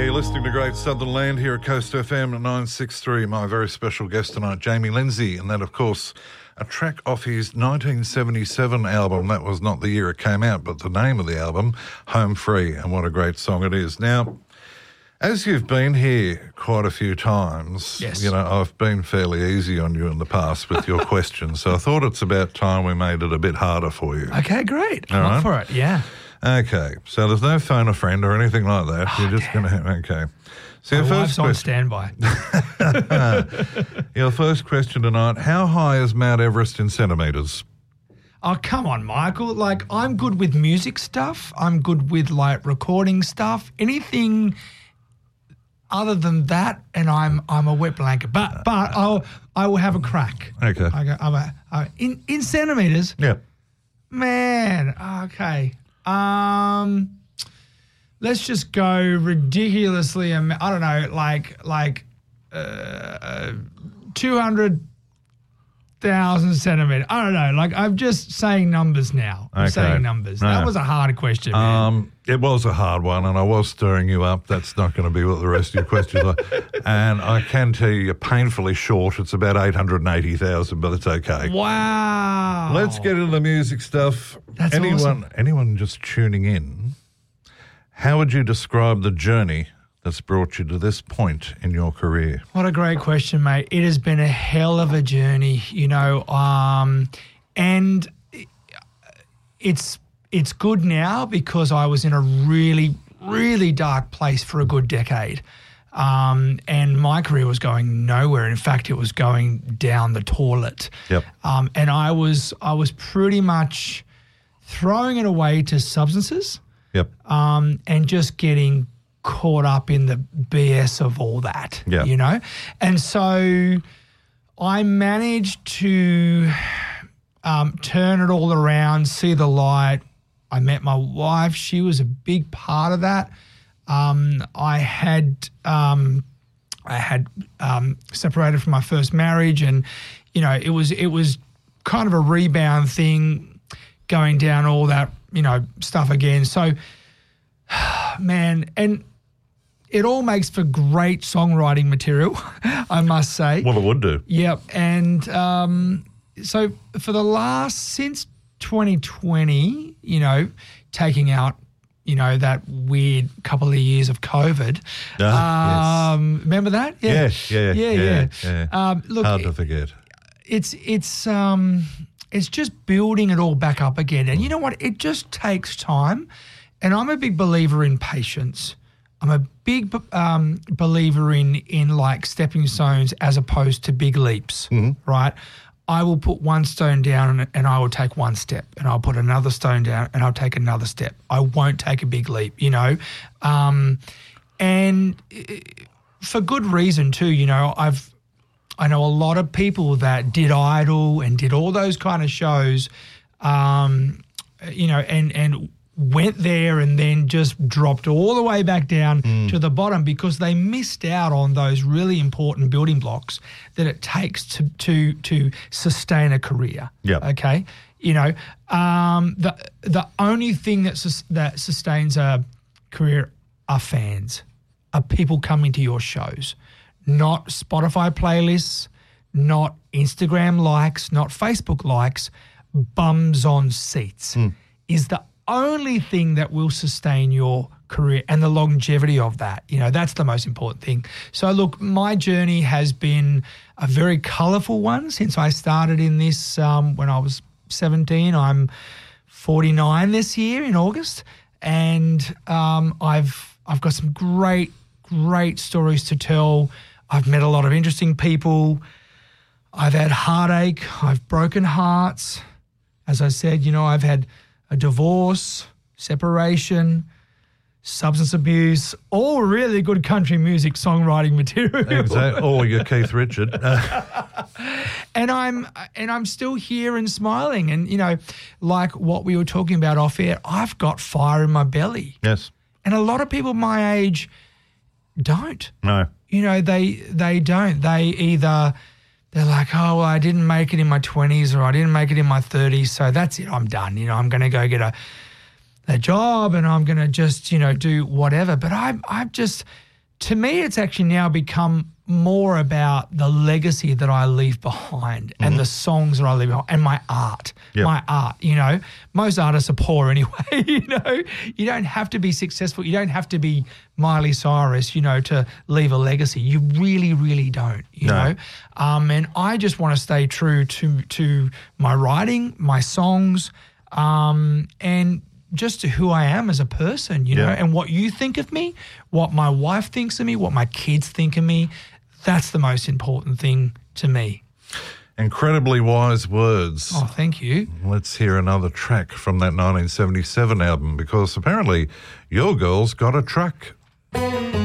Yeah, you're listening to Great Southern Land here at Coast FM at 963. My very special guest tonight, Jamie Lindsay, and that, of course, a track off his 1977 album. That was not the year it came out, but the name of the album, Home Free, and what a great song it is. Now, as you've been here quite a few times, Yes. you know, I've been fairly easy on you in the past with your questions, so I thought it's about time we made it a bit harder for you. Okay, great. All I'm right. up for it, yeah. Okay, so there's no phone a friend or anything like that. You're just going to have, okay. So My your wife's first on question, standby. your first question tonight, how high is Mount Everest in centimetres? Oh, come on, Michael. Like, I'm good with music stuff. I'm good with, like, recording stuff. Anything other than that, and I'm a wet blanket. But I will have a crack. Okay. In centimetres, Yeah. man, okay. Let's just go ridiculously, I don't know, like 200,000 centimetres. I don't know, like I'm just saying numbers now. I'm Okay. saying numbers. No. That was a hard question, man. It was a hard one, and I was stirring you up. That's not going to be what the rest of your questions are. And I can tell you, you're painfully short. It's about 880,000, but it's okay. Wow. Let's get into the music stuff. That's awesome. Anyone just tuning in, how would you describe the journey that's brought you to this point in your career? What a great question, mate. It has been a hell of a journey, you know, and it's good now because I was in a really, really dark place for a good decade. And my career was going nowhere. In fact, it was going down the toilet. Yep. And I was pretty much throwing it away to substances. Yep. And just getting caught up in the BS of all that, Yeah. you know? And so I managed to turn it all around, see the light. I met my wife. She was a big part of that. I had separated from my first marriage, and, you know, it was kind of a rebound thing, going down all that, you know, stuff again. So, man, and it all makes for great songwriting material, I must say. Well, it would do. Yep. And so for since 2020, you know, taking out, you know, that weird couple of years of COVID. Yes. Remember that? Yeah. Yeah. Look, Hard to forget. it's just building it all back up again. And you know what? It just takes time. And I'm a big believer in patience. I'm a big believer in like stepping stones as opposed to big leaps, right? I will put one stone down and I will take one step, and I'll put another stone down and I'll take another step. I won't take a big leap, you know. And for good reason too, you know. I know a lot of people that did Idol and did all those kind of shows, you know, and went there and then just dropped all the way back down to the bottom because they missed out on those really important building blocks that it takes to sustain a career. Yep. Okay. You know, the only thing that sustains a career are fans, are people coming to your shows. Not Spotify playlists, not Instagram likes, not Facebook likes, bums on seats is the only thing that will sustain your career and the longevity of that. You know, that's the most important thing. So look, my journey has been a very colourful one since I started in this when I was 17. I'm 49 this year in August, and I've got some great stories to tell. I've met a lot of interesting people. I've had heartache. I've broken hearts. As I said, you know, I've had a divorce, separation, substance abuse, all really good country music songwriting material. Exactly. Or your Keith Richard. And I'm still here and smiling. And, you know, like what we were talking about off air, I've got fire in my belly. Yes. And a lot of people my age don't. No. You know, they don't. They're like, oh, well, I didn't make it in my 20s or I didn't make it in my 30s, so that's it, I'm done. You know, I'm going to go get a job and I'm going to just, you know, do whatever. But I've just to me, it's actually now become more about the legacy that I leave behind and the songs that I leave behind and my art. Yep. My art, you know. Most artists are poor anyway, you know. You don't have to be successful. You don't have to be Miley Cyrus, you know, to leave a legacy. You really, really don't, you know. And I just want to stay true to my writing, my songs, and just to who I am as a person, you know, and what you think of me, what my wife thinks of me, what my kids think of me. That's the most important thing to me. Incredibly wise words. Oh, thank you. Let's hear another track from that 1977 album, because apparently your girl's got a truck.